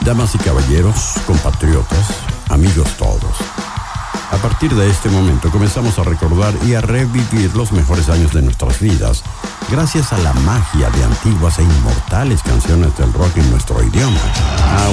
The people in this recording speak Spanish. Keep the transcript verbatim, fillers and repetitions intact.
Damas y caballeros, compatriotas, amigos todos. A partir de este momento comenzamos a recordar y a revivir los mejores años de nuestras vidas, gracias a la magia de antiguas e inmortales canciones del rock en nuestro idioma.